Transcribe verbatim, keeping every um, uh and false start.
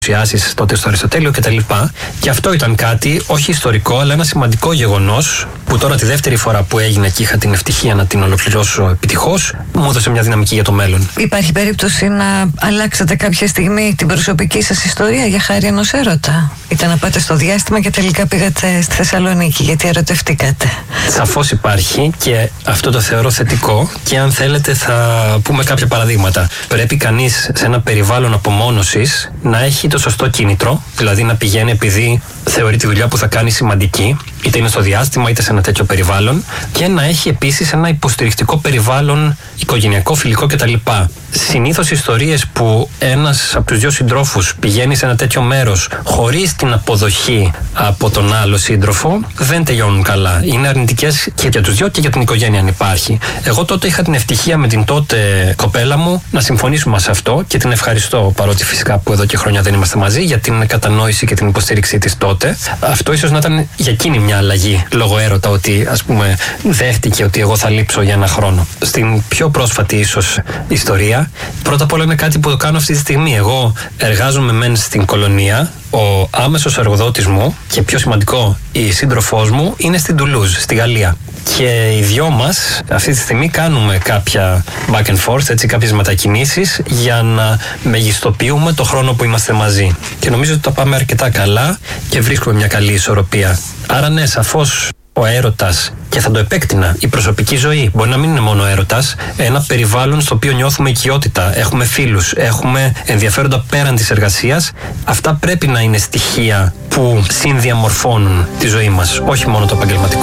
παρουσιάσεις τότε στο Αριστοτέλειο κτλ. Και αυτό ήταν κάτι, όχι ιστορικό, αλλά ένα σημαντικό γεγονός που τώρα τη δεύτερη φορά που έγινε και είχα την ευτυχία να την ολοκληρώσω επιτυχώς, μου έδωσε μια δυναμική για το μέλλον. Υπάρχει περίπτωση να αλλάξετε κάποια στιγμή την προσωπική σας ιστορία για χάρη ενός έρωτα? Ήταν να πάτε στο διάστημα και τελικά πήγατε στη Θεσσαλονίκη γιατί ερωτευτήκατε? Σαφώς υπάρχει και αυτό το θεωρώ θετικό και αν θέλετε θα πούμε κάποια παραδείγματα. Πρέπει κανείς σε ένα περιβάλλον απομόνωσης να έχει το σωστό κίνητρο, δηλαδή να πηγαίνει επειδή θεωρεί τη δουλειά που θα κάνει σημαντική, είτε είναι στο διάστημα είτε σε ένα τέτοιο περιβάλλον, και να έχει επίσης ένα υποστηρικτικό περιβάλλον, οικογενειακό, φιλικό κτλ. Συνήθως ιστορίες που ένας από τους δύο συντρόφους πηγαίνει σε ένα τέτοιο μέρος χωρίς την αποδοχή από τον άλλο σύντροφο δεν τελειώνουν καλά. Είναι αρνητικές και για τους δύο και για την οικογένεια αν υπάρχει. Εγώ τότε είχα την ευτυχία με την τότε κοπέλα μου να συμφωνήσουμε σε αυτό και την ευχαριστώ, παρότι φυσικά που εδώ και χρόνια δεν είμαστε μαζί, για την κατανόηση και την υποστήριξή της τότε. Αυτό ίσως να ήταν για εκείνη μια αλλαγή λόγω έρωτα, ότι ας πούμε δέχτηκε ότι εγώ θα λείψω για ένα χρόνο. Στην πιο πρόσφατη ίσως ιστορία, πρώτα απ' όλα είναι κάτι που το κάνω αυτή τη στιγμή. Εγώ εργάζομαι μεν στην κολονία, ο άμεσος εργοδότης μου και πιο σημαντικό η σύντροφός μου είναι στην Τουλούζ, στη Γαλλία. Και οι δυο μας αυτή τη στιγμή κάνουμε κάποια back and forth, έτσι, κάποιες μετακινήσεις για να μεγιστοποιούμε το χρόνο που είμαστε μαζί. Και νομίζω ότι το πάμε αρκετά καλά και βρίσκουμε μια καλή ισορροπία. Άρα ναι, σαφώς ο έρωτας, και θα το επέκτηνα, η προσωπική ζωή μπορεί να μην είναι μόνο έρωτας, ένα περιβάλλον στο οποίο νιώθουμε οικειότητα, έχουμε φίλους, έχουμε ενδιαφέροντα πέραν της εργασίας. Αυτά πρέπει να είναι στοιχεία που συνδιαμορφώνουν τη ζωή μας, όχι μόνο το επαγγελματικό.